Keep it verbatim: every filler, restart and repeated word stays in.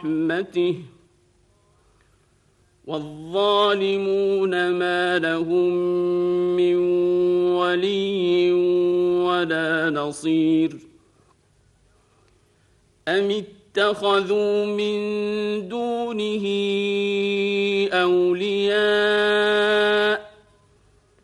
رحمته والظالمون ما لهم من ولي ولا نصير أم اتخذوا من دونه أولياء